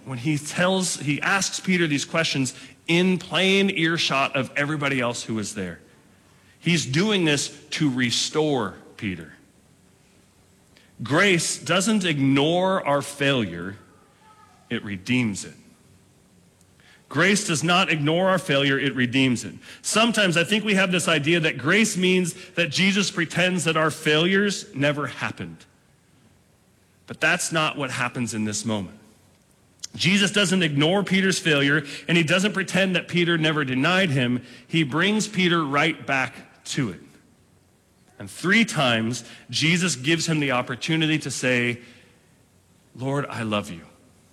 when he asks Peter these questions in plain earshot of everybody else who was there. He's doing this to restore Peter. Grace doesn't ignore our failure, it redeems it. Grace does not ignore our failure, it redeems it. Sometimes I think we have this idea that grace means that Jesus pretends that our failures never happened. But that's not what happens in this moment. Jesus doesn't ignore Peter's failure, and he doesn't pretend that Peter never denied him. He brings Peter right back to it. And 3 times, Jesus gives him the opportunity to say, Lord, I love you.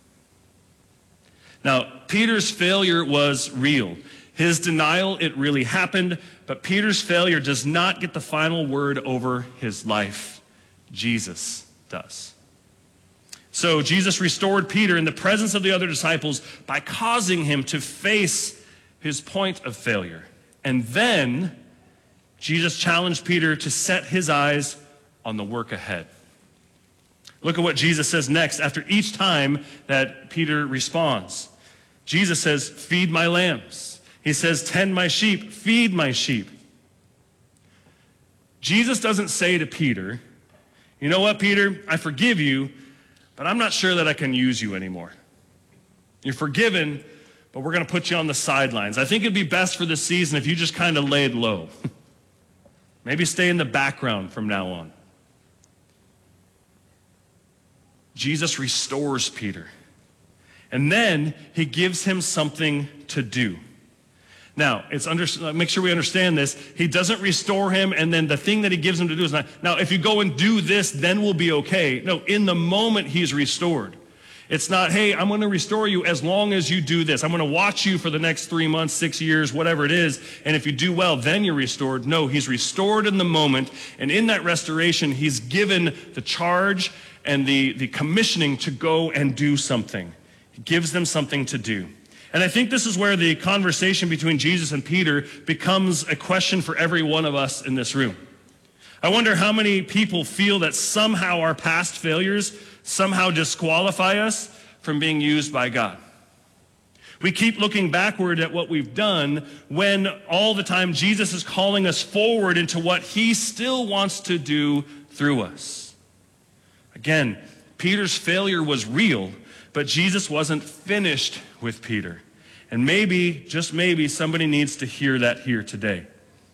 Now, Peter's failure was real. His denial, it really happened, but Peter's failure does not get the final word over his life. Jesus does. So Jesus restored Peter in the presence of the other disciples by causing him to face his point of failure. And then Jesus challenged Peter to set his eyes on the work ahead. Look at what Jesus says next after each time that Peter responds. Jesus says, feed my lambs. He says, tend my sheep, feed my sheep. Jesus doesn't say to Peter, you know what, Peter, I forgive you, but I'm not sure that I can use you anymore. You're forgiven, but we're going to put you on the sidelines. I think it'd be best for this season if you just kind of laid low. Maybe stay in the background from now on. Jesus restores Peter. And then he gives him something to do. Now, make sure we understand this. He doesn't restore him, and then the thing that he gives him to do is not, now, if you go and do this, then we'll be okay. No, in the moment he's restored. It's not, hey, I'm going to restore you as long as you do this. I'm going to watch you for the next 3 months, 6 years, whatever it is, and if you do well, then you're restored. No, he's restored in the moment, and in that restoration, he's given the charge and the commissioning to go and do something. He gives them something to do. And I think this is where the conversation between Jesus and Peter becomes a question for every one of us in this room. I wonder how many people feel that somehow our past failures somehow disqualify us from being used by God. We keep looking backward at what we've done when all the time Jesus is calling us forward into what he still wants to do through us. Again, Peter's failure was real, but Jesus wasn't finished with Peter. And maybe, just maybe, somebody needs to hear that here today.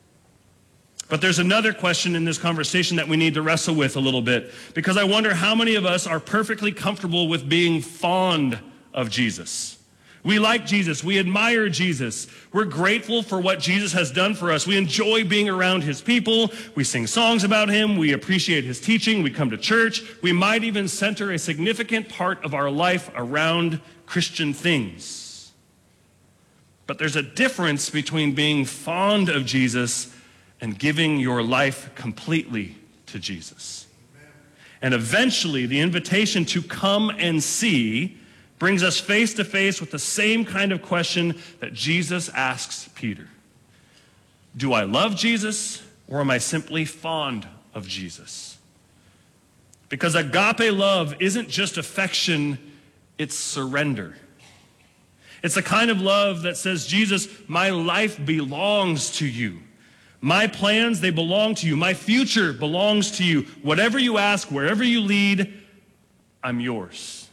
But there's another question in this conversation that we need to wrestle with a little bit, because I wonder how many of us are perfectly comfortable with being fond of Jesus. We like Jesus. We admire Jesus. We're grateful for what Jesus has done for us. We enjoy being around his people. We sing songs about him. We appreciate his teaching. We come to church. We might even center a significant part of our life around Christian things. But there's a difference between being fond of Jesus and giving your life completely to Jesus. And eventually, the invitation to come and see brings us face to face with the same kind of question that Jesus asks Peter. Do I love Jesus, or am I simply fond of Jesus? Because agape love isn't just affection, it's surrender. It's the kind of love that says, Jesus, my life belongs to you. My plans, they belong to you. My future belongs to you. Whatever you ask, wherever you lead, I'm yours.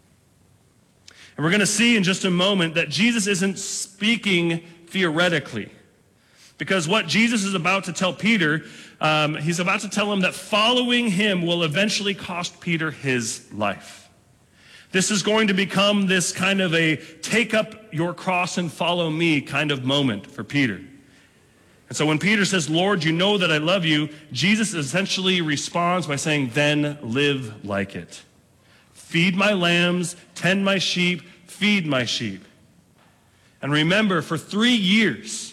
And we're going to see in just a moment that Jesus isn't speaking theoretically. Because what Jesus is about to tell Peter, he's about to tell him that following him will eventually cost Peter his life. This is going to become this kind of a take up your cross and follow me kind of moment for Peter. And so when Peter says, Lord, you know that I love you, Jesus essentially responds by saying, then live like it. Feed my lambs, tend my sheep, feed my sheep. And remember, for 3 years,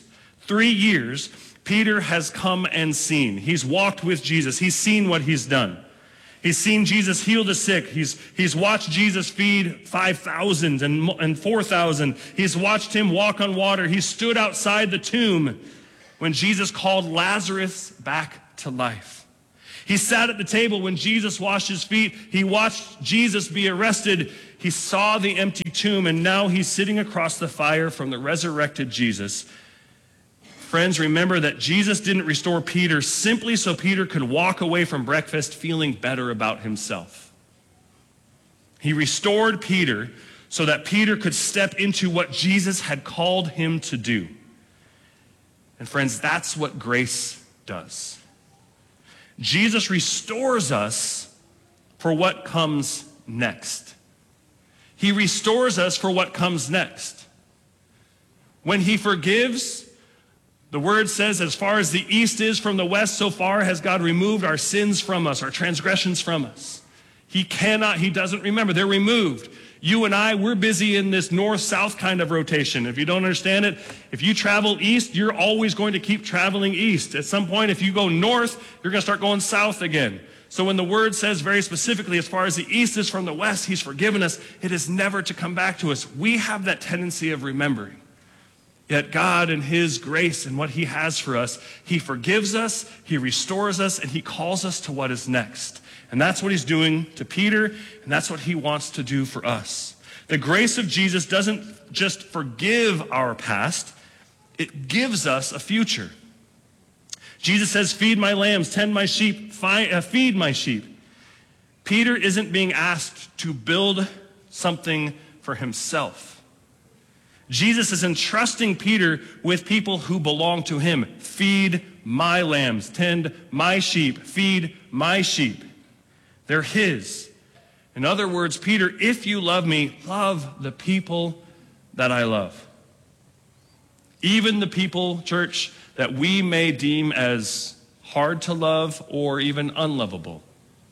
Peter has come and seen. He's walked with Jesus. He's seen what he's done. He's seen Jesus heal the sick. He's watched Jesus feed 5,000 and 4,000. He's watched him walk on water. He stood outside the tomb when Jesus called Lazarus back to life. He sat at the table when Jesus washed his feet. He watched Jesus be arrested. He saw the empty tomb, and now he's sitting across the fire from the resurrected Jesus. Friends, remember that Jesus didn't restore Peter simply so Peter could walk away from breakfast feeling better about himself. He restored Peter so that Peter could step into what Jesus had called him to do. And friends, that's what grace does. Jesus restores us for what comes next. He restores us for what comes next. When he forgives, the word says, as far as the east is from the west, so far has God removed our sins from us, our transgressions from us. He doesn't remember. They're removed. You and I, we're busy in this north-south kind of rotation. If you don't understand it, if you travel east, you're always going to keep traveling east. At some point, if you go north, you're going to start going south again. So when the word says very specifically, as far as the east is from the west, he's forgiven us, it is never to come back to us. We have that tendency of remembering. Yet God and his grace and what he has for us, he forgives us, he restores us, and he calls us to what is next. And that's what he's doing to Peter, and that's what he wants to do for us. The grace of Jesus doesn't just forgive our past, it gives us a future. Jesus says, feed my lambs, tend my sheep, feed my sheep. Peter isn't being asked to build something for himself. Jesus is entrusting Peter with people who belong to him. Feed my lambs, tend my sheep, feed my sheep. They're his. In other words, Peter, if you love me, love the people that I love. Even the people, church, that we may deem as hard to love or even unlovable.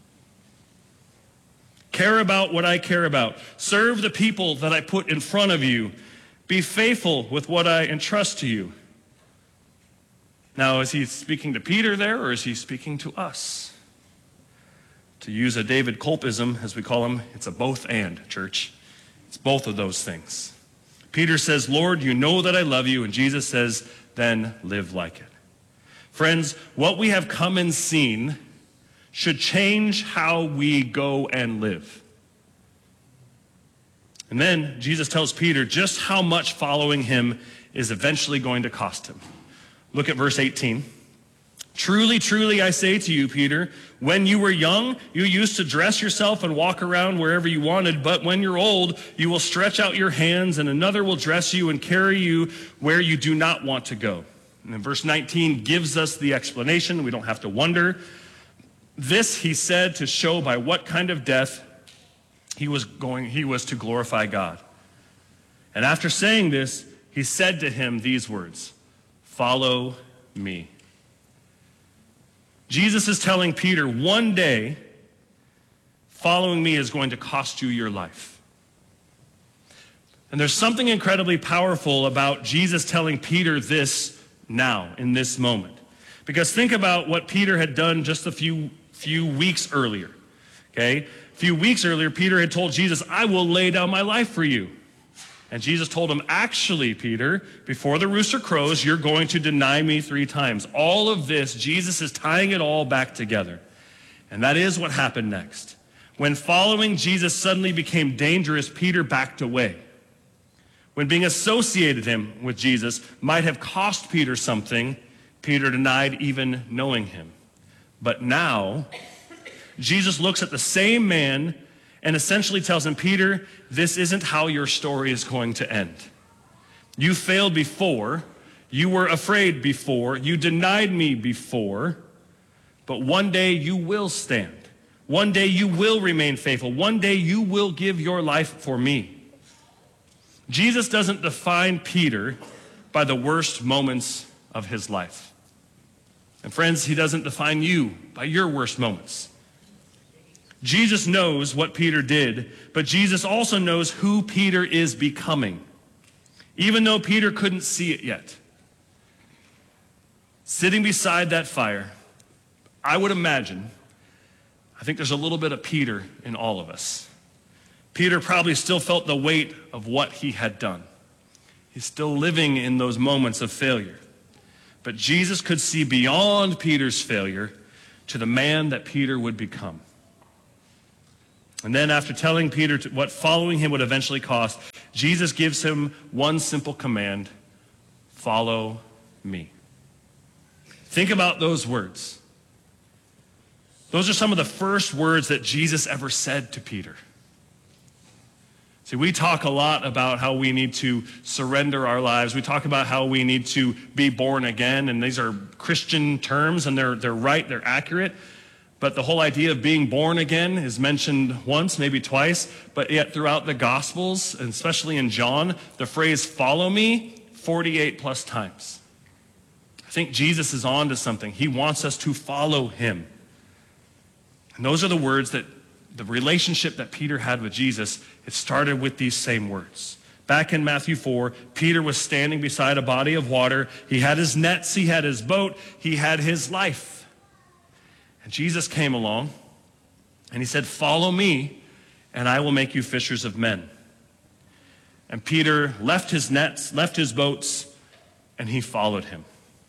Care about what I care about. Serve the people that I put in front of you. Be faithful with what I entrust to you. Now, is he speaking to Peter there, or is he speaking to us? To use a David Culpism, as we call him, it's a both and, church. It's both of those things. Peter says, Lord, you know that I love you. And Jesus says, then live like it. Friends, what we have come and seen should change how we go and live. And then Jesus tells Peter just how much following him is eventually going to cost him. Look at verse 18. Truly, truly, I say to you, Peter, when you were young, you used to dress yourself and walk around wherever you wanted, but when you're old, you will stretch out your hands and another will dress you and carry you where you do not want to go. And then verse 19 gives us the explanation. We don't have to wonder. This he said to show by what kind of death he was to glorify God. And after saying this, he said to him these words, follow me. Jesus is telling Peter, one day, following me is going to cost you your life. And there's something incredibly powerful about Jesus telling Peter this now, in this moment. Because think about what Peter had done just a few weeks earlier. Okay? A few weeks earlier, Peter had told Jesus, I will lay down my life for you. And Jesus told him, actually, Peter, before the rooster crows, you're going to deny me 3 times. All of this, Jesus is tying it all back together. And that is what happened next. When following Jesus suddenly became dangerous, Peter backed away. When being associated with Jesus might have cost Peter something, Peter denied even knowing him. But now, Jesus looks at the same man and essentially tells him, Peter, this isn't how your story is going to end. You failed before. You were afraid before. You denied me before. But one day you will stand. One day you will remain faithful. One day you will give your life for me. Jesus doesn't define Peter by the worst moments of his life. And friends, he doesn't define you by your worst moments. Jesus knows what Peter did, but Jesus also knows who Peter is becoming, even though Peter couldn't see it yet. Sitting beside that fire, I would imagine, I think there's a little bit of Peter in all of us. Peter probably still felt the weight of what he had done. He's still living in those moments of failure. But Jesus could see beyond Peter's failure to the man that Peter would become. And then after telling Peter what following him would eventually cost, Jesus gives him one simple command: follow me. Think about those words. Those are some of the first words that Jesus ever said to Peter. See, we talk a lot about how we need to surrender our lives. We talk about how we need to be born again, and these are Christian terms, and they're right, they're accurate. But the whole idea of being born again is mentioned once, maybe twice, but yet throughout the Gospels, and especially in John, the phrase follow me 48 plus times. I think Jesus is on to something. He wants us to follow him. And those are the words that the relationship that Peter had with Jesus, it started with these same words. Back in Matthew 4, Peter was standing beside a body of water. He had his nets, he had his boat, he had his life. And Jesus came along and he said, follow me and I will make you fishers of men. And Peter left his nets, left his boats, and he followed him.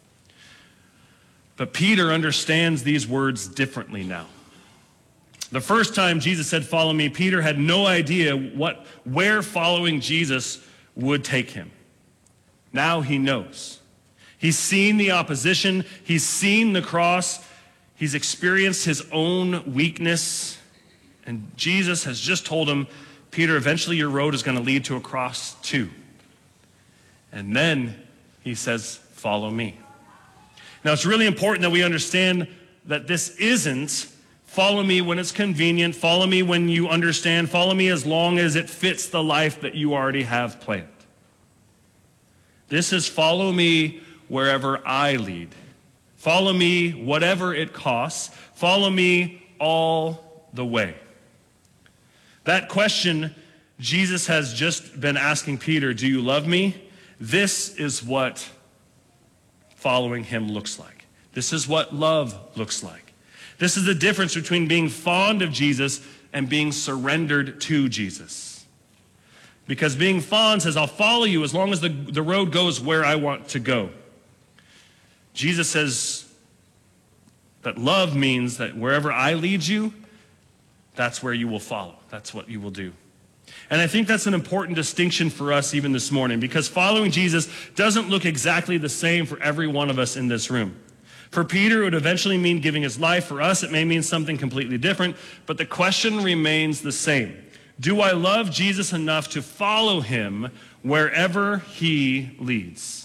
But Peter understands these words differently now. The first time Jesus said, follow me, Peter had no idea where following Jesus would take him. Now he knows. He's seen the opposition. He's seen the cross. He's experienced his own weakness. And Jesus has just told him, Peter, eventually your road is going to lead to a cross too. And then he says, follow me. Now it's really important that we understand that this isn't follow me when it's convenient, follow me when you understand, follow me as long as it fits the life that you already have planned. This is follow me wherever I lead. Follow me whatever it costs. Follow me all the way. That question Jesus has just been asking Peter, do you love me? This is what following him looks like. This is what love looks like. This is the difference between being fond of Jesus and being surrendered to Jesus. Because being fond says, I'll follow you as long as the road goes where I want to go. Jesus says that love means that wherever I lead you, that's where you will follow. That's what you will do. And I think that's an important distinction for us even this morning, because following Jesus doesn't look exactly the same for every one of us in this room. For Peter, it would eventually mean giving his life. For us, it may mean something completely different, but the question remains the same. Do I love Jesus enough to follow him wherever he leads?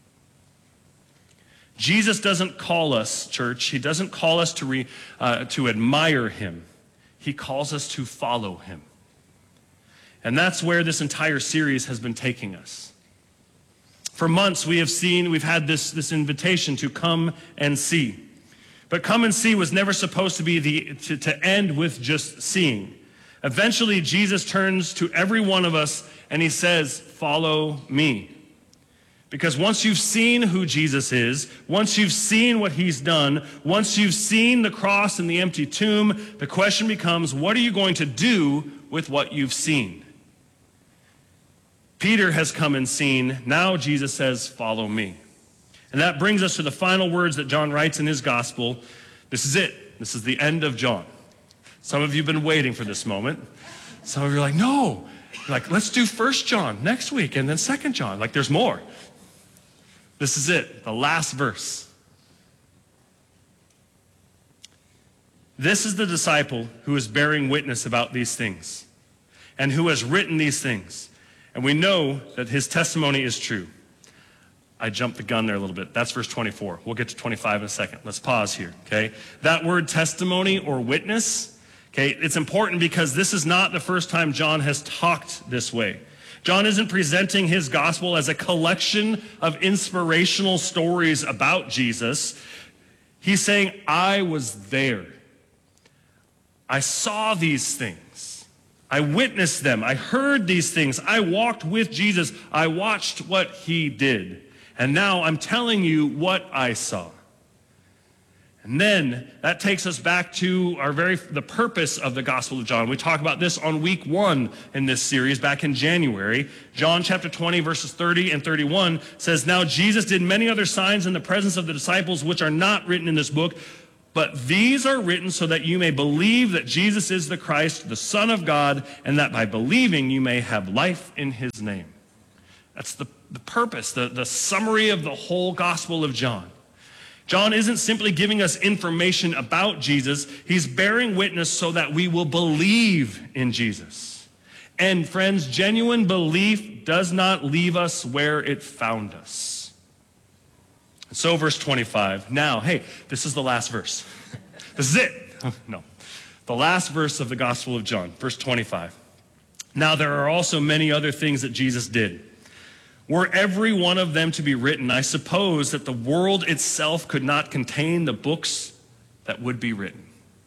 Jesus doesn't call us, church, he doesn't call us to admire him. He calls us to follow him. And that's where this entire series has been taking us. For months, we've had this invitation to come and see. But come and see was never supposed to be to end with just seeing. Eventually, Jesus turns to every one of us and he says, follow me. Because once you've seen who Jesus is, once you've seen what he's done, once you've seen the cross and the empty tomb, the question becomes, what are you going to do with what you've seen? Peter has come and seen. Now Jesus says, follow me. And that brings us to the final words that John writes in his gospel. This is it. This is the end of John. Some of you have been waiting for this moment. Some of you are like, no. You're like, let's do 1 John next week and then 2 John. Like, there's more. This is it, the last verse. This is the disciple who is bearing witness about these things and who has written these things. And we know that his testimony is true. I jumped the gun there a little bit. That's verse 24. We'll get to 25 in a second. Let's pause here, okay? That word testimony or witness, okay, it's important because this is not the first time John has talked this way. John isn't presenting his gospel as a collection of inspirational stories about Jesus. He's saying, I was there. I saw these things. I witnessed them. I heard these things. I walked with Jesus. I watched what he did. And now I'm telling you what I saw. And then that takes us back to the purpose of the Gospel of John. We talked about this on week 1 in this series back in January. John chapter 20 verses 30 and 31 says, now Jesus did many other signs in the presence of the disciples which are not written in this book, But these are written so that you may believe that Jesus is the Christ, the Son of God, and that by believing you may have life in his name. That's the purpose, the summary of the whole Gospel of John. John isn't simply giving us information about Jesus. He's bearing witness so that we will believe in Jesus. And friends, genuine belief does not leave us where it found us. So verse 25, now, hey, this is the last verse. This is it. No, the last verse of the Gospel of John, verse 25. Now there are also many other things that Jesus did. Were every one of them to be written, I suppose that the world itself could not contain the books that would be written.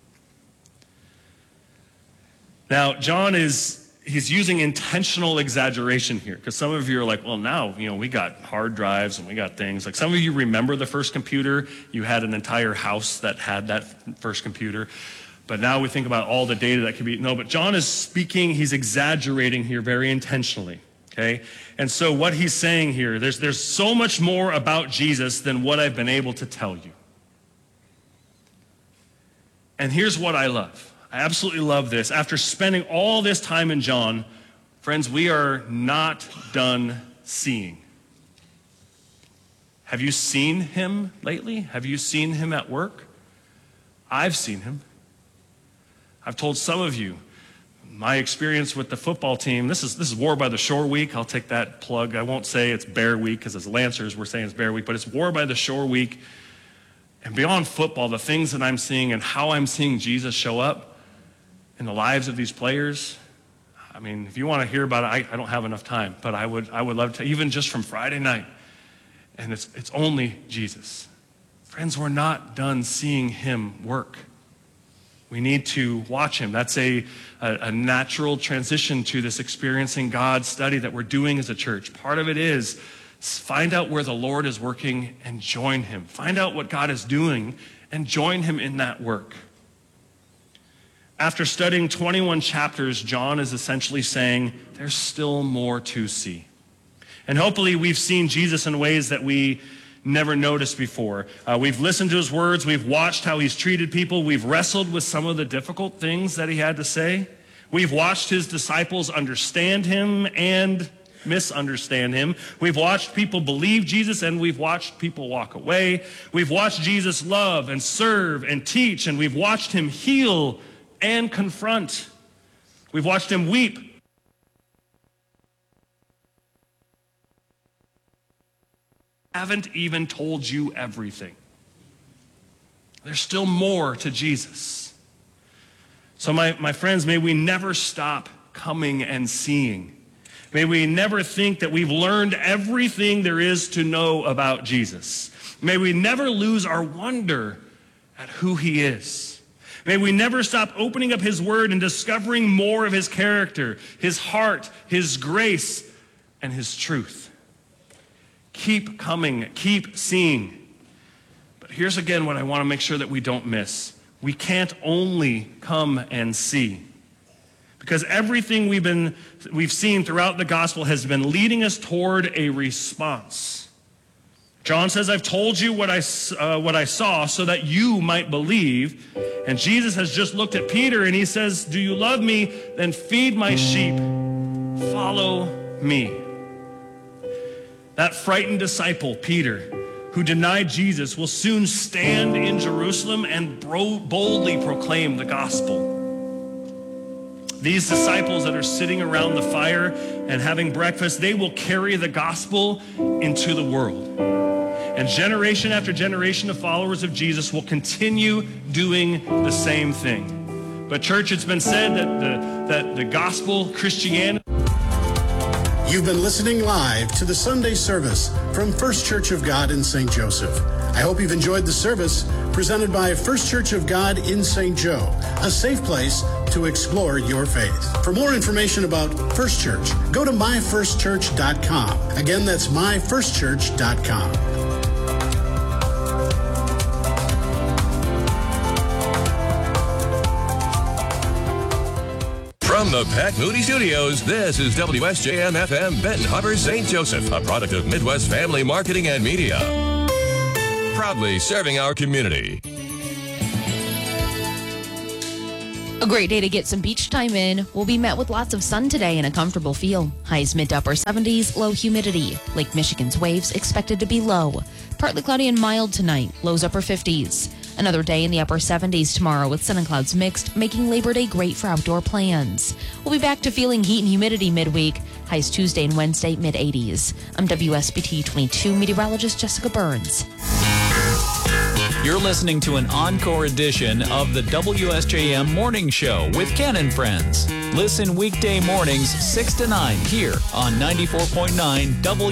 Now, John he's using intentional exaggeration here, because some of you are like, well, now, we got hard drives and we got things. Like some of you remember the first computer. You had an entire house that had that first computer. But now we think about all the data that could be. No, but John is speaking, he's exaggerating here very intentionally. Okay? And so what he's saying here, there's so much more about Jesus than what I've been able to tell you. And here's what I love. I absolutely love this. After spending all this time in John, friends, we are not done seeing. Have you seen him lately? Have you seen him at work? I've seen him. I've told some of you my experience with the football team. This is War by the Shore Week. I'll take that plug. I won't say it's Bear Week, because as Lancers we're saying it's Bear Week, but it's War by the Shore Week. And beyond football, the things that I'm seeing and how I'm seeing Jesus show up in the lives of these players, I mean, if you want to hear about it, I don't have enough time, but I would love to, even just from Friday night. And it's only Jesus. Friends, we're not done seeing him work. We need to watch him. That's a natural transition to this experiencing God study that we're doing as a church. Part of it is find out where the Lord is working and join him. Find out what God is doing and join him in that work. After studying 21 chapters, John is essentially saying there's still more to see. And hopefully we've seen Jesus in ways that we never noticed before. We've listened to his words. We've watched how he's treated people. We've wrestled with some of the difficult things that he had to say. We've watched his disciples understand him and misunderstand him. We've watched people believe Jesus, and we've watched people walk away. We've watched Jesus love and serve and teach, and we've watched him heal and confront. We've watched him weep. Haven't even told you everything. There's still more to Jesus. So my friends, may we never stop coming and seeing. May we never think that we've learned everything there is to know about Jesus. May we never lose our wonder at who he is. May we never stop opening up his word and discovering more of his character, his heart, his grace, and his truth. Keep coming, keep seeing. But here's again what I want to make sure that we don't miss. We can't only come and see. Because everything we've seen throughout the gospel has been leading us toward a response. John says, I've told you what I saw so that you might believe. And Jesus has just looked at Peter and he says, do you love me? Then feed my sheep. Follow me. That frightened disciple, Peter, who denied Jesus, will soon stand in Jerusalem and boldly proclaim the gospel. These disciples that are sitting around the fire and having breakfast, they will carry the gospel into the world. And generation after generation of followers of Jesus will continue doing the same thing. But church, it's been said that the gospel, Christianity... You've been listening live to the Sunday service from First Church of God in St. Joseph. I hope you've enjoyed the service presented by First Church of God in St. Joe, a safe place to explore your faith. For more information about First Church, go to myfirstchurch.com. Again, that's myfirstchurch.com. From the Pat Moody Studios, this is WSJM-FM Benton Harbor, St. Joseph, a product of Midwest Family Marketing and Media. Proudly serving our community. A great day to get some beach time in. We'll be met with lots of sun today and a comfortable feel. Highs mid to upper 70s, low humidity. Lake Michigan's waves expected to be low. Partly cloudy and mild tonight, lows upper 50s. Another day in the upper 70s tomorrow with sun and clouds mixed, making Labor Day great for outdoor plans. We'll be back to feeling heat and humidity midweek. Highs Tuesday and Wednesday, mid-80s. I'm WSBT 22 meteorologist Jessica Burns. You're listening to an encore edition of the WSJM Morning Show with Ken and Friends. Listen weekday mornings 6 to 9 here on 94.9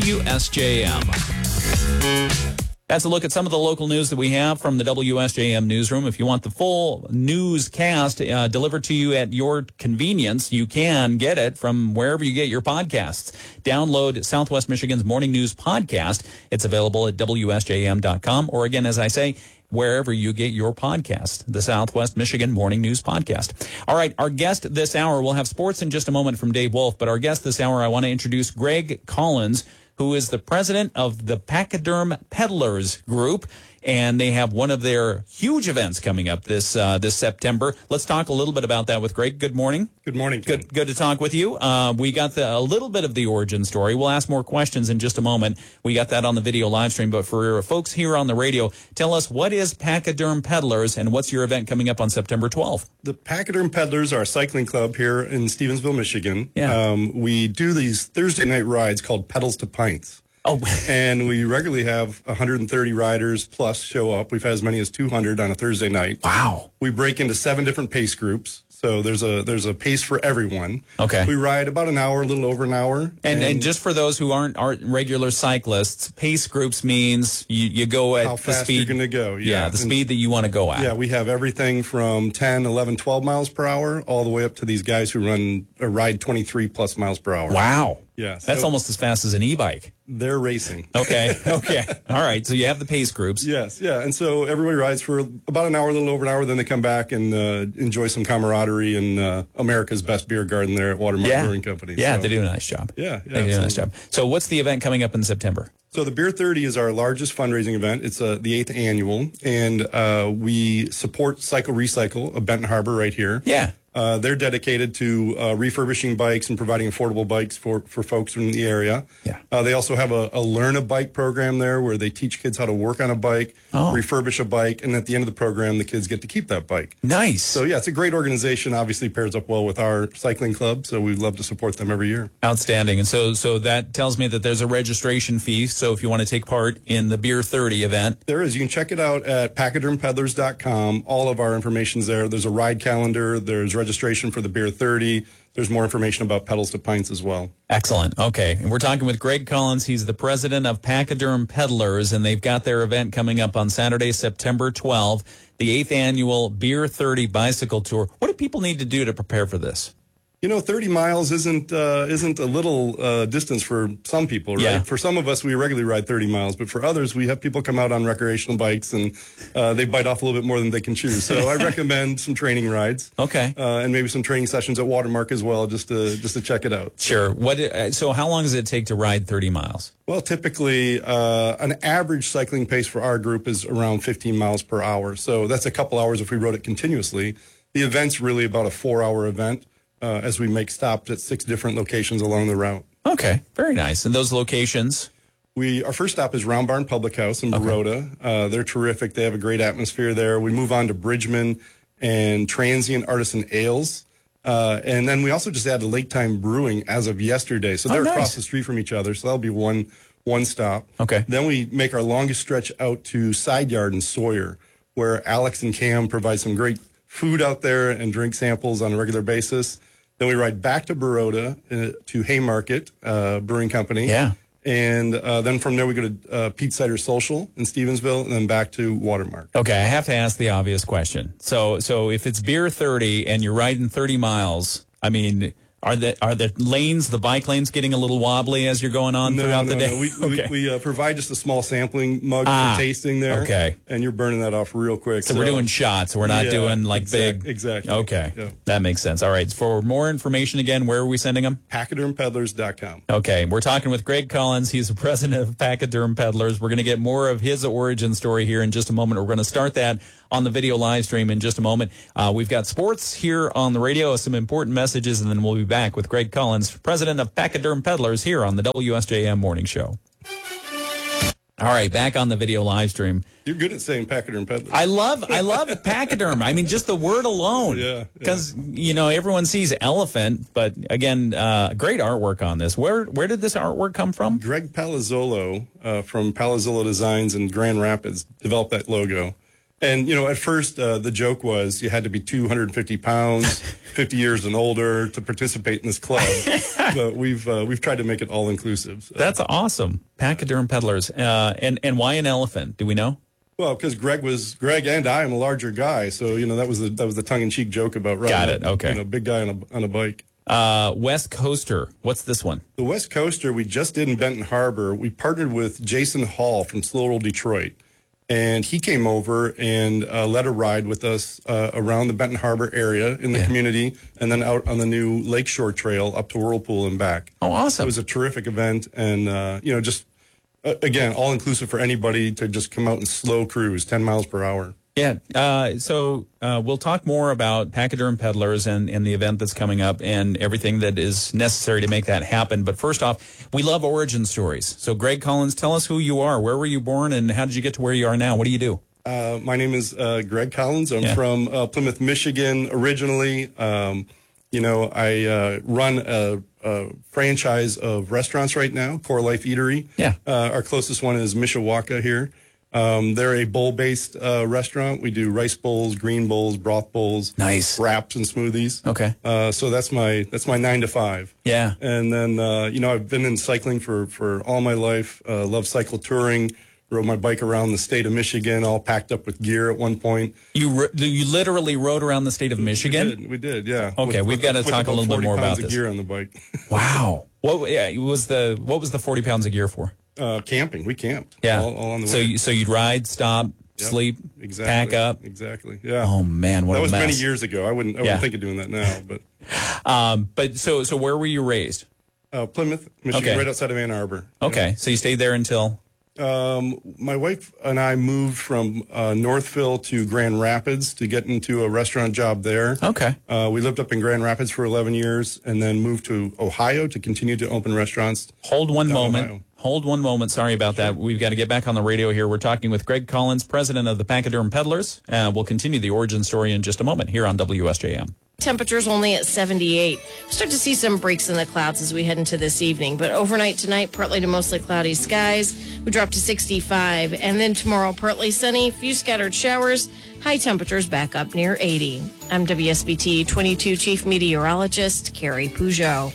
WSJM. That's a look at some of the local news that we have from the WSJM newsroom. If you want the full newscast delivered to you at your convenience, you can get it from wherever you get your podcasts. Download Southwest Michigan's Morning News Podcast. It's available at WSJM.com, or again, as I say, wherever you get your podcast, the Southwest Michigan Morning News Podcast. All right, our guest this hour, we'll have sports in just a moment from Dave Wolf, but our guest this hour, I want to introduce Greg Collins, who is the president of the Pachyderm Peddlers Group, and they have one of their huge events coming up this September. Let's talk a little bit about that with Greg. Good morning. Good morning, Ken. Good to talk with you. We got a little bit of the origin story. We'll ask more questions in just a moment. We got that on the video live stream, but for folks here on the radio, tell us, what is Pachyderm Peddlers and what's your event coming up on September 12th? The Pachyderm Peddlers are a cycling club here in Stevensville, Michigan. Yeah. We do these Thursday night rides called Pedals to Pints. Oh, and we regularly have 130 riders plus show up. We've had as many as 200 on a Thursday night. wow. We break into 7 different pace groups. So there's a pace for everyone. Okay. We ride about an hour, a little over an hour. And just for those who aren't regular cyclists, pace groups means you go at how the fast speed you're going to go. Yeah, the speed that you want to go at. Yeah, we have everything from 10, 11, 12 miles per hour all the way up to these guys who ride 23 plus miles per hour. Wow. Yeah. That's so almost as fast as an e-bike. they're racing. Okay. All right. So you have the pace groups. Yes, yeah. And so everybody rides for about an hour, a little over an hour, then they come back and enjoy some camaraderie in America's best beer garden there at Watermark Brewing Company. Yeah, so, they do a nice job. Yeah, They do a nice job. So what's the event coming up in September? So the Beer 30 is our largest fundraising event. It's the 8th annual, and we support Cycle Recycle of Benton Harbor right here. Yeah. They're dedicated to refurbishing bikes and providing affordable bikes for folks in the area. Yeah. They also have a Learn a Bike program there where they teach kids how to work on a bike, refurbish a bike, and at the end of the program, the kids get to keep that bike. Nice. So, yeah, it's a great organization. Obviously pairs up well with our cycling club, so we love to support them every year. Outstanding. And so that tells me that there's a registration fee. So if you want to take part in the Beer 30 event. There is. You can check it out at pachydermpeddlers.com. All of our information's there. There's a ride calendar. There's registration for the Beer 30. There's more information about Pedals to Pints as well. Excellent. Okay. And we're talking with Greg Collins. He's the president of Pachyderm Peddlers, and they've got their event coming up on Saturday, September 12th, the 8th annual Beer 30 bicycle tour. What do people need to do to prepare for this? 30 miles isn't a little distance for some people, right? Yeah. For some of us, we regularly ride 30 miles, but for others, we have people come out on recreational bikes and they bite off a little bit more than they can chew. So I recommend some training rides. Okay. And maybe some training sessions at Watermark as well, just to check it out. Sure. So how long does it take to ride 30 miles? Well, typically, an average cycling pace for our group is around 15 miles per hour. So that's a couple hours if we rode it continuously. The event's really about a 4-hour event. As we make stops at 6 different locations along the route. Okay, very nice. And those locations? Our first stop is Round Barn Public House in Baroda. They're terrific. They have a great atmosphere there. We move on to Bridgman and Transient Artisan Ales. And then we also just added Lake Time Brewing as of yesterday. So they're across the street from each other. So that'll be one stop. Okay. Then we make our longest stretch out to Side Yard in Sawyer, where Alex and Cam provide some great food out there and drink samples on a regular basis. Then we ride back to Baroda to Haymarket Brewing Company. Yeah. And then from there we go to Pete Cider Social in Stevensville and then back to Watermark. Okay, I have to ask the obvious question. So if it's Beer 30 and you're riding 30 miles, I mean, Are the lanes, the bike lanes, getting a little wobbly as you're going on throughout the day? We provide just a small sampling mug for tasting there. Okay. And you're burning that off real quick. So we're doing shots. We're not doing like big. Exactly. Okay. Yeah. That makes sense. All right. For more information, again, where are we sending them? Pachydermpeddlers.com. Okay. We're talking with Greg Collins. He's the president of Pachyderm Peddlers. We're going to get more of his origin story here in just a moment. We're going to start that on the video live stream in just a moment. We've got sports here on the radio, some important messages, and then we'll be back with Greg Collins, president of Pachyderm Peddlers, here on the WSJM Morning Show. All right, back on the video live stream. You're good at saying Pachyderm Peddlers. I love Pachyderm. I mean, just the word alone. Yeah. Because, everyone sees elephant, but again, great artwork on this. Where did this artwork come from? Greg Palazzolo from Palazzolo Designs in Grand Rapids developed that logo. And, at first, the joke was you had to be 250 pounds, 50 years and older to participate in this club. But we've tried to make it all-inclusive. So. That's awesome. Pachyderm Peddlers. And why an elephant? Do we know? Well, because Greg and I am a larger guy. So, that was the tongue-in-cheek joke about riding. Got it. Okay. Big guy on a bike. West Coaster. What's this one? The West Coaster we just did in Benton Harbor. We partnered with Jason Hall from Slow Roll Detroit. And he came over and led a ride with us around the Benton Harbor area in the community, and then out on the new Lakeshore Trail up to Whirlpool and back. Oh, awesome. It was a terrific event, and, just, again, all-inclusive for anybody to just come out and slow cruise, 10 miles per hour. Yeah. So we'll talk more about Pachyderm Peddlers and the event that's coming up and everything that is necessary to make that happen. But first off, we love origin stories. So Greg Collins, tell us who you are. Where were you born and how did you get to where you are now? What do you do? My name is Greg Collins. I'm from Plymouth, Michigan originally. I run a franchise of restaurants right now, Core Life Eatery. Yeah. Our closest one is Mishawaka here. They're a bowl-based restaurant. We do rice bowls, green bowls, broth bowls, nice wraps and smoothies. Okay. So that's my 9 to 5. Yeah. And then I've been in cycling for all my life. Love cycle touring. Rode my bike around the state of Michigan, all packed up with gear at one point. You literally rode around the state of Michigan? We did, yeah. Okay, we've got to talk a little bit more about this. 40 pounds of gear on the bike. Wow. What was the 40 pounds of gear for? Camping. We camped. Yeah. All on the way. So you'd ride, stop, sleep, pack up. Exactly. Yeah. Oh man, what a mess. That was many years ago. I wouldn't think of doing that now. But so where were you raised? Plymouth, Michigan, right outside of Ann Arbor. Okay. Yeah. So you stayed there until? My wife and I moved from Northville to Grand Rapids to get into a restaurant job there. Okay. We lived up in Grand Rapids for 11 years and then moved to Ohio to continue to open restaurants. Hold one moment. Sorry about that. We've got to get back on the radio here. We're talking with Greg Collins, president of the Pachyderm Peddlers. We'll continue the origin story in just a moment here on WSJM. Temperatures only at 78. We'll start to see some breaks in the clouds as we head into this evening. But overnight tonight, partly to mostly cloudy skies. We drop to 65. And then tomorrow, partly sunny, few scattered showers. High temperatures back up near 80. I'm WSBT 22 Chief Meteorologist Carrie Peugeot.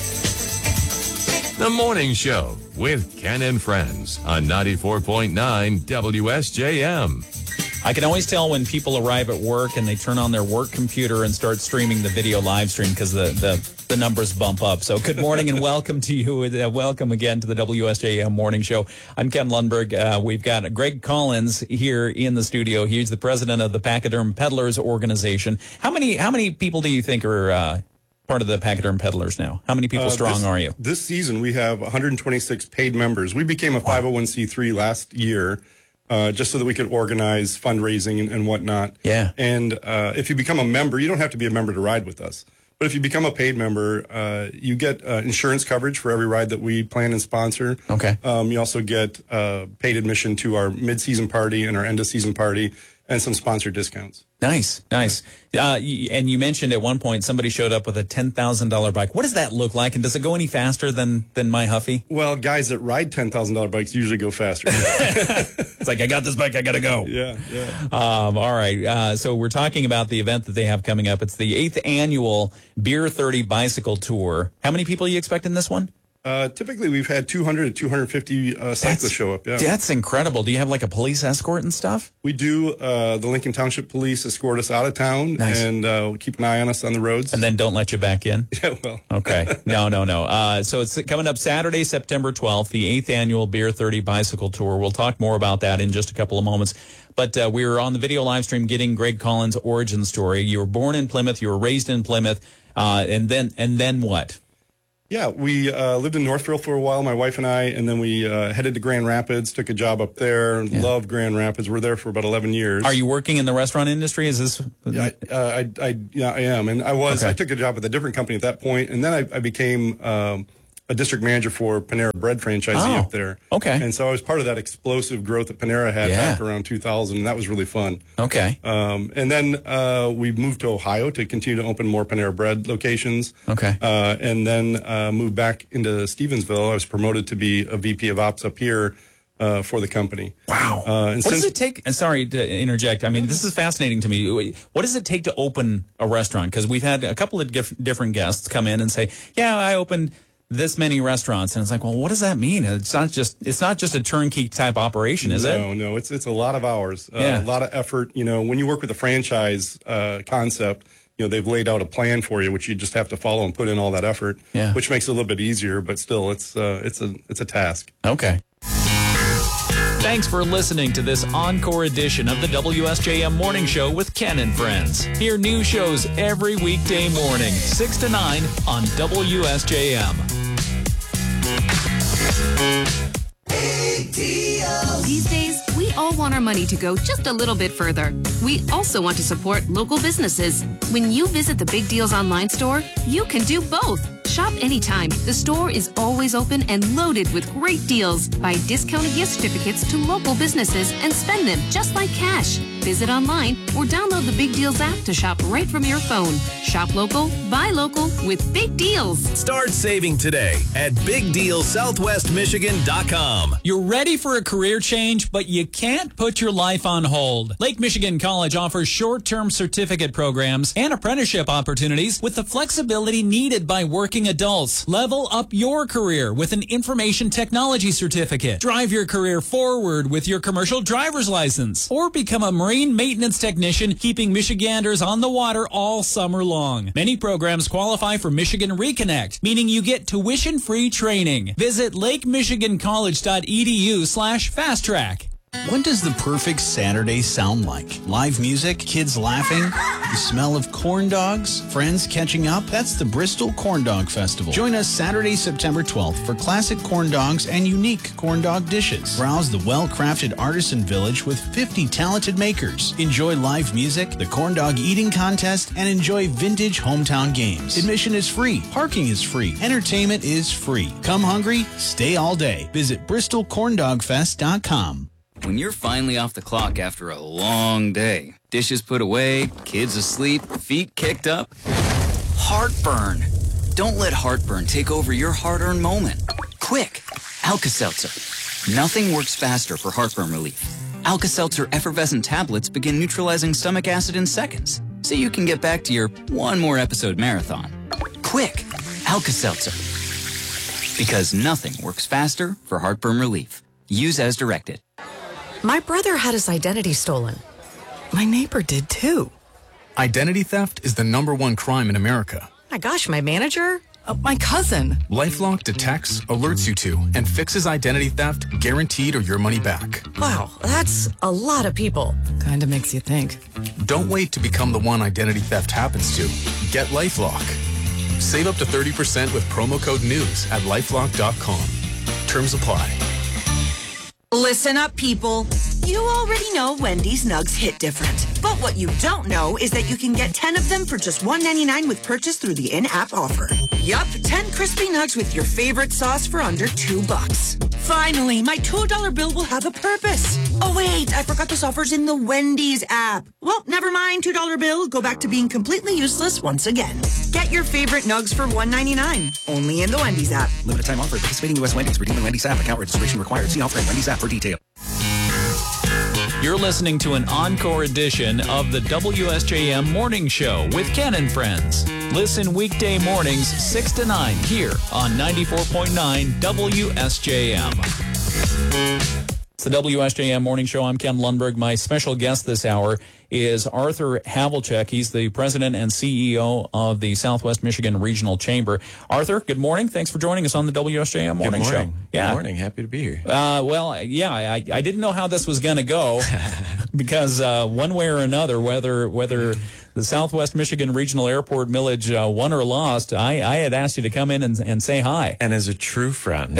The Morning Show with Ken and Friends on 94.9 WSJM. I can always tell when people arrive at work and they turn on their work computer and start streaming the video live stream because the numbers bump up. So good morning and welcome to you. Welcome again to the WSJM Morning Show. I'm Ken Lundberg. We've got Greg Collins here in the studio. He's the president of the Pachyderm Peddlers organization. How many people do you think are part of the Pachyderm Peddlers now? How many people strong are you? This season we have 126 paid members. We became a 501c3 last year. Just so that we could organize fundraising and whatnot. Yeah. And if you become a member, you don't have to be a member to ride with us. But if you become a paid member, you get insurance coverage for every ride that we plan and sponsor. Okay. You also get paid admission to our mid-season party and our end-of-season party and some sponsored discounts. Nice. And you mentioned at one point somebody showed up with a $10,000 bike. What does that look like? And does it go any faster than my Huffy? Well, guys that ride $10,000 bikes usually go faster. It's like, I got this bike, I got to go. Yeah. All right. So we're talking about the event that they have coming up. It's the 8th annual Beer 30 Bicycle Tour. How many people are you expecting this one? Typically, we've had 200 to 250 cyclists show up. Yeah, That's incredible. Do you have like a police escort and stuff? we do. The Lincoln Township Police escort us out of town and keep an eye on us on the roads. And then don't let you back in? Yeah, well, Okay. No. So it's coming up Saturday, September 12th, the 8th annual Beer 30 Bicycle Tour. We'll talk more about that in just a couple of moments. But we were on the video live stream getting Greg Collins' origin story. You were born in Plymouth. You were raised in Plymouth. And then what? yeah, we lived in Northville for a while, my wife and I, and then we headed to Grand Rapids, took a job up there. Love Grand Rapids. We're there for about 11 years. Are you working in the restaurant industry? Is this? Yeah, I am. And I was. Okay. I took a job at a different company at that point, and then I became a district manager for Panera Bread franchisee up there. Okay. And so I was part of that explosive growth that Panera had back around 2000, and that was really fun. Okay. And then we moved to Ohio to continue to open more Panera Bread locations. Okay. And then moved back into Stevensville. I was promoted to be a VP of Ops up here for the company. Wow. And what does it take? And sorry to interject. I mean, this is fascinating to me. What does it take to open a restaurant? Because we've had a couple of different guests come in and say, yeah, I opened this many restaurants. And it's like, well, what does that mean? It's not just a turnkey type operation, is it? No, it's a lot of hours, Yeah. a lot of effort. You know, when you work with a franchise concept, you know, they've laid out a plan for you, which you just have to follow and put in all that effort, which makes it a little bit easier, but still it's a task. Okay. Thanks for listening to this encore edition of the WSJM Morning Show with Ken and Friends. Hear new shows every weekday morning, 6 to 9 on WSJM. These days, we all want our money to go just a little bit further. We also want to support local businesses. When you visit the Big Deals online store, you can do both. Shop anytime. The store is always open and loaded with great deals. Buy discounted gift certificates to local businesses and spend them just like cash. Visit online or download the Big Deals app to shop right from your phone. Shop local, buy local with Big Deals. Start saving today at BigDealSouthwestMichigan.com. You're ready for a career change, but you can't put your life on hold. Lake Michigan College offers short-term certificate programs and apprenticeship opportunities with the flexibility needed by working adults. Level up your career with an information technology certificate. Drive your career forward with your commercial driver's license. Or become a marine maintenance technician, keeping Michiganders on the water all summer long. Many programs qualify for Michigan Reconnect, meaning you get tuition-free training. Visit lakemichigancollege.edu/fasttrack. What does the perfect Saturday sound like? Live music, kids laughing, the smell of corn dogs, friends catching up? That's the Bristol Corn Dog Festival. Join us Saturday, September 12th for classic corn dogs and unique corn dog dishes. Browse the well-crafted artisan village with 50 talented makers. Enjoy live music, the corn dog eating contest, and enjoy vintage hometown games. Admission is free. Parking is free. Entertainment is free. Come hungry, stay all day. Visit BristolCornDogFest.com. When you're finally off the clock after a long day, dishes put away, kids asleep, feet kicked up, heartburn. Don't let heartburn take over your hard-earned moment. Quick, Alka-Seltzer. Nothing works faster for heartburn relief. Alka-Seltzer effervescent tablets begin neutralizing stomach acid in seconds, so you can get back to your one more episode marathon. Quick, Alka-Seltzer. Because nothing works faster for heartburn relief. Use as directed. My brother had his identity stolen. My neighbor did too. Identity theft is the #1 crime in America. My gosh, my manager? My cousin. LifeLock detects, alerts you to, and fixes identity theft guaranteed or your money back. Wow, that's a lot of people. Kinda makes you think. Don't wait to become the one identity theft happens to. Get LifeLock. Save up to 30% with promo code NEWS at LifeLock.com. Terms apply. Listen up, people. You already know Wendy's Nugs hit different. But what you don't know is that you can get 10 of them for just $1.99 with purchase through the in-app offer. Yup, 10 crispy nugs with your favorite sauce for under $2. Finally, my $2 bill will have a purpose. Oh wait, I forgot this offer's in the Wendy's app. Well, never mind, $2 bill, go back to being completely useless once again. Get your favorite nugs for $1.99, only in the Wendy's app. Limited time offer. Participating U.S. Wendy's. Redeeming Wendy's app. Account registration required. See offer in Wendy's app for detail. You're listening to an encore edition of the WSJM Morning Show with Ken and Friends. Listen weekday mornings 6 to 9 here on 94.9 WSJM. It's the WSJM Morning Show. I'm Ken Lundberg. My special guest this hour is Arthur Havlicek. He's the president and CEO of the Southwest Michigan Regional Chamber. Arthur, good morning. Thanks for joining us on the WSJM Morning Show. Yeah. Good morning. Happy to be here. I didn't know how this was going to go because one way or another, whether the Southwest Michigan Regional Airport millage won or lost, I had asked you to come in and say hi. And as a true friend,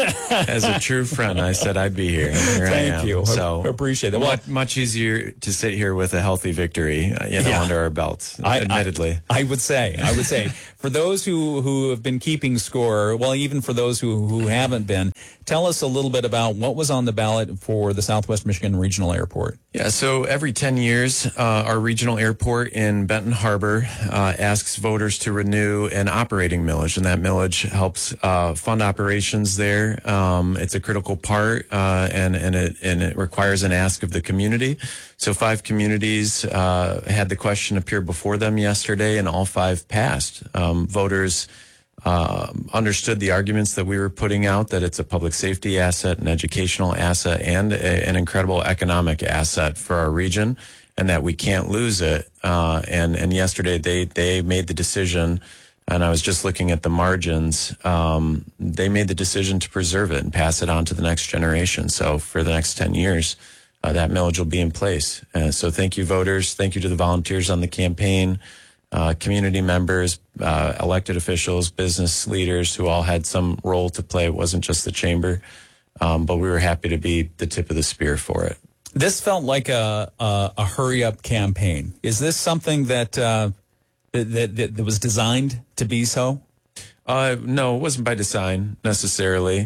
I said I'd be here. Here Thank you. So appreciate it. Much easier to sit here with a healthy victory, under our belts. Admittedly, I would say, for those who have been keeping score, well, even for those who haven't been, tell us a little bit about what was on the ballot for the Southwest Michigan Regional Airport. Yeah, so every 10 years, our regional airport in Benton Harbor asks voters to renew an operating millage, and that millage helps fund operations there. It's a critical part, and it requires an ask of the community. So 5 communities had the question appear before them yesterday, and all 5 passed. Voters understood the arguments that we were putting out, that it's a public safety asset, an educational asset, and an incredible economic asset for our region, and that we can't lose it. And yesterday they made the decision, and I was just looking at the margins, they made the decision to preserve it and pass it on to the next generation. So for the next 10 years, that millage will be in place. So thank you, voters. Thank you to the volunteers on the campaign, community members, elected officials, business leaders who all had some role to play. It wasn't just the chamber, but we were happy to be the tip of the spear for it. This felt like a hurry-up campaign. Is this something that was designed to be so? No, it wasn't by design necessarily.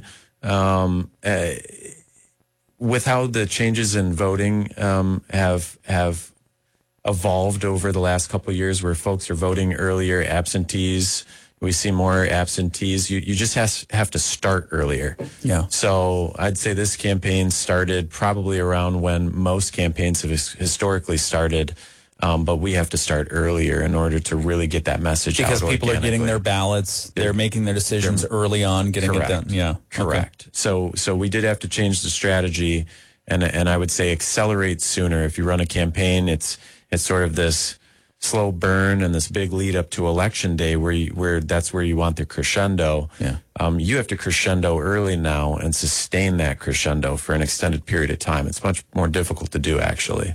With how the changes in voting have evolved over the last couple of years, where folks are voting earlier, absentees, we see more absentees. You just have to start earlier. Yeah. So I'd say this campaign started probably around when most campaigns have historically started. But we have to start earlier in order to really get that message out. Because people are getting their ballots, they're making their decisions early on, getting it done. Yeah, correct. Okay. So we did have to change the strategy, and I would say accelerate sooner. If you run a campaign, it's sort of this slow burn and this big lead up to election day where that's where you want the crescendo. Yeah. You have to crescendo early now and sustain that crescendo for an extended period of time. It's much more difficult to do, actually.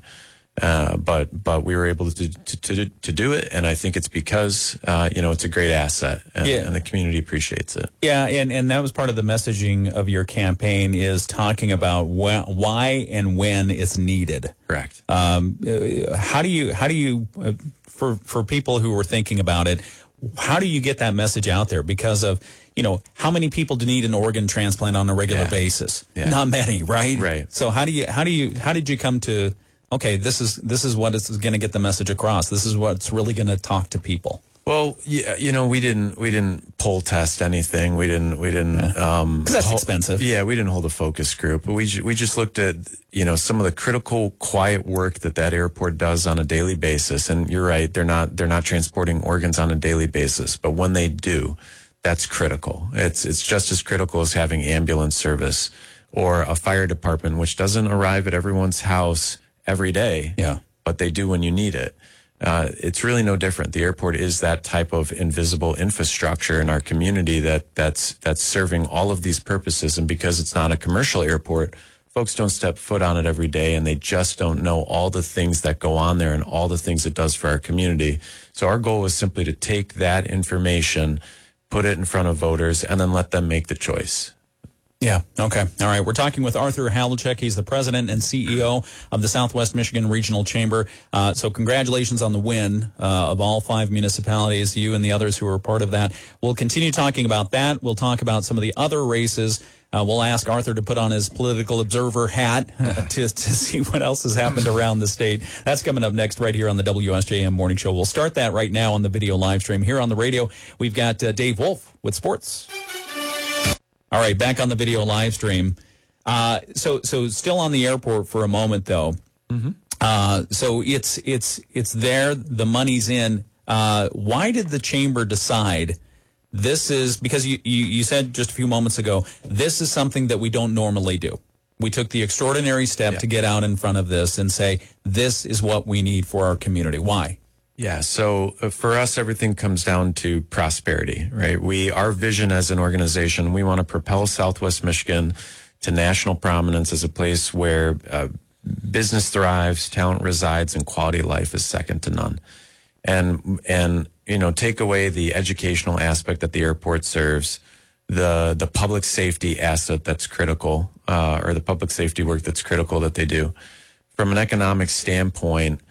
But we were able to do it, and I think it's because it's a great asset, and the community appreciates it. Yeah, and that was part of the messaging of your campaign, is talking about why and when it's needed. Correct. How do you for people who were thinking about it, how do you get that message out there? Because of how many people do need an organ transplant on a regular basis? Yeah. Not many, right? Right. So how did you come to? Okay, this is what is going to get the message across. This is what's really going to talk to people. Well, yeah, we didn't poll test anything. We didn't. Because that's expensive. Yeah, we didn't hold a focus group. But we just looked at some of the critical, quiet work that airport does on a daily basis. And you're right, they're not transporting organs on a daily basis. But when they do, that's critical. It's just as critical as having ambulance service or a fire department, which doesn't arrive at everyone's house every day, but they do when you need it. It's really no different. The airport is that type of invisible infrastructure in our community that's serving all of these purposes. And because it's not a commercial airport, folks don't step foot on it every day, and they just don't know all the things that go on there and all the things it does for our community. So our goal was simply to take that information, put it in front of voters, and then let them make the choice. Yeah. Okay. All right. We're talking with Arthur Havlicek. He's the president and CEO of the Southwest Michigan Regional Chamber. So congratulations on the win of all 5 municipalities, you and the others who are part of that. We'll continue talking about that. We'll talk about some of the other races. We'll ask Arthur to put on his political observer hat to see what else has happened around the state. That's coming up next right here on the WSJM Morning Show. We'll start that right now on the video live stream. Here on the radio, we've got Dave Wolf with sports. All right, back on the video live stream. So still on the airport for a moment, though. Mm-hmm. So it's there. The money's in. Why did the chamber decide this is, because you said just a few moments ago, this is something that we don't normally do. We took the extraordinary step to get out in front of this and say, this is what we need for our community. Why? Yeah, so for us, everything comes down to prosperity, right? Our vision as an organization, we want to propel Southwest Michigan to national prominence as a place where business thrives, talent resides, and quality of life is second to none. And take away the educational aspect that the airport serves, the public safety asset that's critical, or the public safety work that's critical that they do. From an economic standpoint,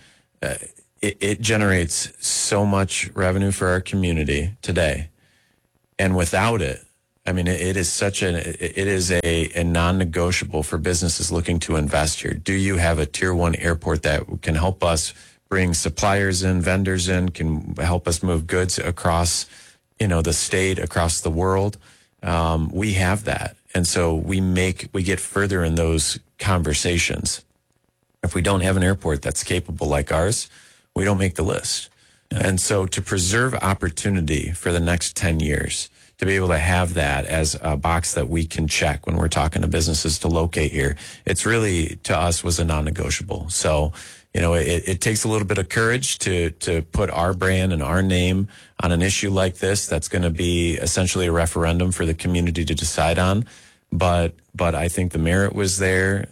it generates so much revenue for our community today. And without it, I mean, it is a non-negotiable for businesses looking to invest here. Do you have a tier 1 airport that can help us bring suppliers in, vendors in, can help us move goods across, the state, across the world? We have that. And so we get further in those conversations. If we don't have an airport that's capable like ours, we don't make the list. Yeah. And so to preserve opportunity for the next 10 years, to be able to have that as a box that we can check when we're talking to businesses to locate here, it's really, to us, was a non-negotiable. So, it takes a little bit of courage to put our brand and our name on an issue like this that's going to be essentially a referendum for the community to decide on. But I think the merit was there,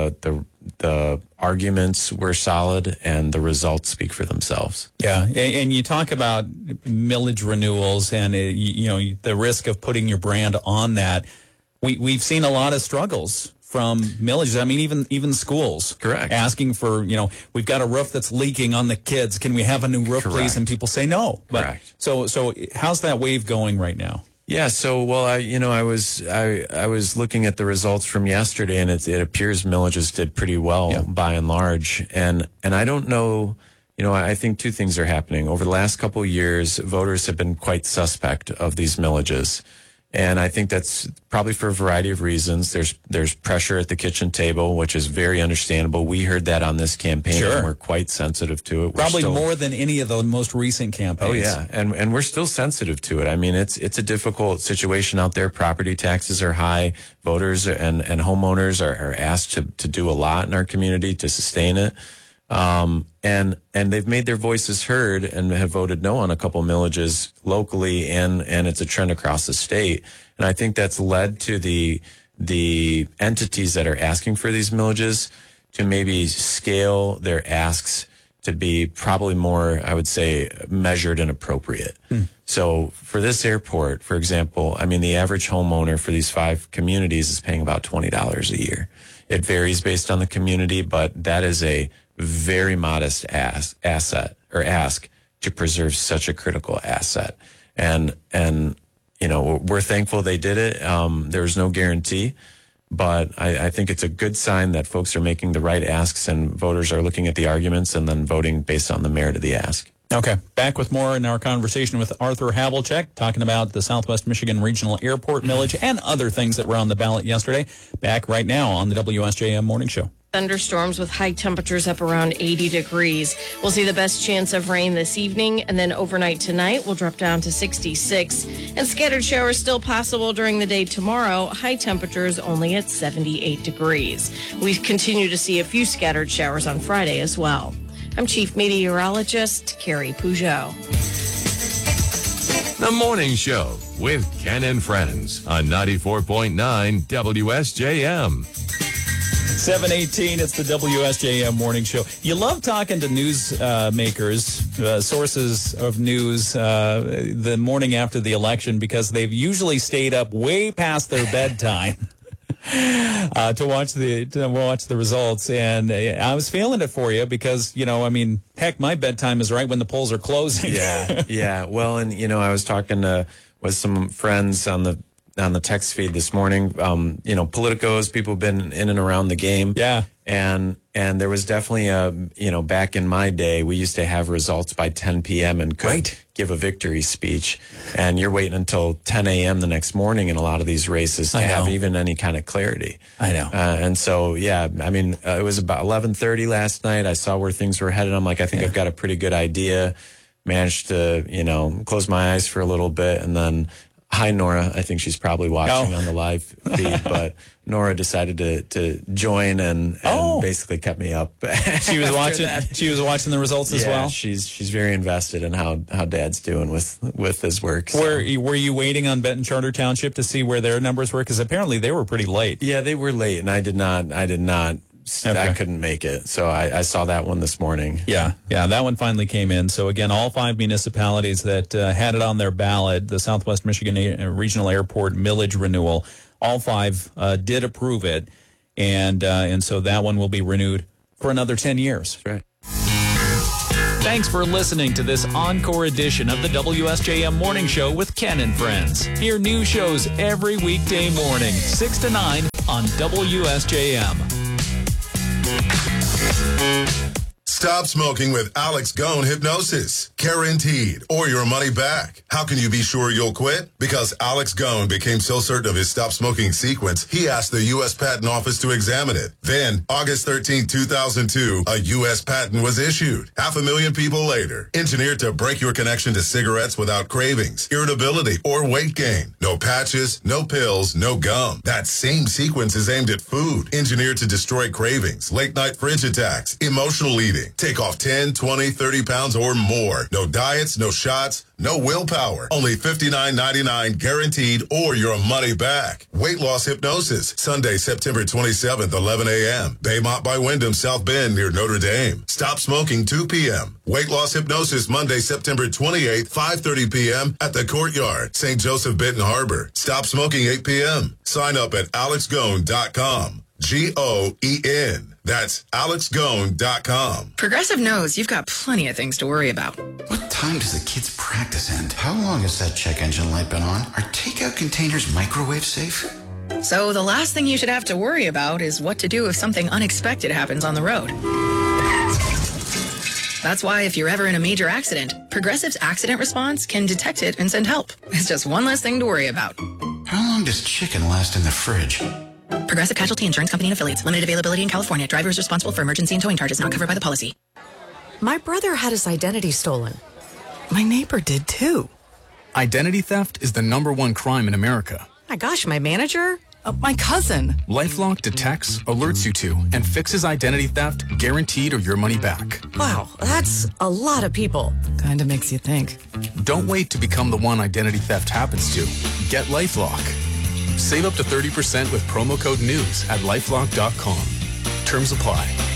the arguments were solid, and the results speak for themselves. Yeah, and you talk about millage renewals and the risk of putting your brand on that. We've seen a lot of struggles from millages. I mean, even schools. Correct. Asking for, we've got a roof that's leaking on the kids. Can we have a new roof, please? And people say no. Correct. But, so how's that wave going right now? Yeah, so I was looking at the results from yesterday, and it appears millages did pretty well by and large. And I don't know, I think two things are happening. Over the last couple of years, voters have been quite suspect of these millages. And I think that's probably for a variety of reasons. There's pressure at the kitchen table, which is very understandable. We heard that on this campaign, and we're quite sensitive to it. Probably more than any of the most recent campaigns. Oh, yeah, and we're still sensitive to it. I mean, it's a difficult situation out there. Property taxes are high. Voters and homeowners are asked to do a lot in our community to sustain it. And they've made their voices heard and have voted no on a couple millages locally, and it's a trend across the state. And I think that's led to the entities that are asking for these millages to maybe scale their asks to be probably more, I would say, measured and appropriate. So for this airport, for example, I mean, the average homeowner for these 5 communities is paying about $20 a year. It varies based on the community, but that is a very modest ask to preserve such a critical asset. And we're thankful they did it. There's no guarantee, but I think it's a good sign that folks are making the right asks and voters are looking at the arguments and then voting based on the merit of the ask. Okay. Back with more in our conversation with Arthur Havlicek, talking about the Southwest Michigan Regional Airport millage and other things that were on the ballot yesterday. Back right now on the WSJM Morning Show. Thunderstorms with high temperatures up around 80 degrees. We'll see the best chance of rain this evening, and then overnight tonight we'll drop down to 66. And scattered showers still possible during the day tomorrow. High temperatures only at 78 degrees. We continue to see a few scattered showers on Friday as well. I'm Chief Meteorologist Carrie Peugeot. The Morning Show with Ken and Friends on 94.9 WSJM. 7:18, it's the WSJM Morning Show. You love talking to news makers, sources of news the morning after the election, because they've usually stayed up way past their bedtime to watch the results. And I was feeling it for you because, heck, my bedtime is right when the polls are closing. Yeah. Well, and, I was talking with some friends on the text feed this morning, politicos, people have been in and around the game. Yeah. And there was definitely back in my day, we used to have results by 10 p.m. and could give a victory speech. And you're waiting until 10 a.m. the next morning in a lot of these races to have even any kind of clarity. I know. And so, it was about 11:30 last night. I saw where things were headed. I'm like, I think I've got a pretty good idea. managed to, close my eyes for a little bit. And then, hi, Nora. I think she's probably watching on the live feed, but Nora decided to join and basically kept me up. She was watching. She was watching the results as well. She's very invested in how Dad's doing with his work. So. Were you waiting on Benton Charter Township to see where their numbers were? Because apparently they were pretty late. Yeah, they were late, and I did not. Okay. I couldn't make it, so I saw that one this morning. Yeah, that one finally came in. So again, all 5 municipalities that had it on their ballot, the Southwest Michigan Regional Airport millage renewal, all 5 did approve it, and so that one will be renewed for another 10 years. That's right. Thanks for listening to this encore edition of the WSJM Morning Show with Ken and Friends. Hear new shows every weekday morning, 6 to 9 on WSJM. Stop smoking with Alex Gone Hypnosis. Guaranteed, or your money back. How can you be sure you'll quit? Because Alex Gone became so certain of his stop smoking sequence, he asked the U.S. Patent Office to examine it. Then, August 13, 2002, a U.S. patent was issued. 500,000 people later. Engineered to break your connection to cigarettes without cravings, irritability, or weight gain. No patches, no pills, no gum. That same sequence is aimed at food. Engineered to destroy cravings, late-night fridge attacks, emotional eating. Take off 10, 20, 30 pounds or more. No diets, no shots, no willpower. Only $59.99 guaranteed or your money back. Weight loss hypnosis. Sunday, September 27th, 11 a.m. Baymont by Wyndham, South Bend near Notre Dame. Stop smoking 2 p.m. Weight loss hypnosis Monday, September 28th, 5:30 p.m. at the Courtyard, St. Joseph, Benton Harbor. Stop smoking 8 p.m. Sign up at alexgone.com. G-O-E-N. That's alexgone.com. Progressive knows you've got plenty of things to worry about. What time does the kids' practice end? How long has that check engine light been on? Are takeout containers microwave safe? So the last thing you should have to worry about is what to do if something unexpected happens on the road. That's why if you're ever in a major accident, Progressive's accident response can detect it and send help. It's just one less thing to worry about. How long does chicken last in the fridge? Progressive Casualty Insurance Company and Affiliates. Limited availability in California. Driver is responsible for emergency and towing charges not covered by the policy. My brother had his identity stolen. My neighbor did too. Identity theft is the #1 crime in America. My gosh, my manager? My cousin. LifeLock detects, alerts you to, and fixes identity theft guaranteed or your money back. Wow, that's a lot of people. Kinda makes you think. Don't wait to become the one identity theft happens to. Get LifeLock. Save up to 30% with promo code NEWS at LifeLock.com. Terms apply.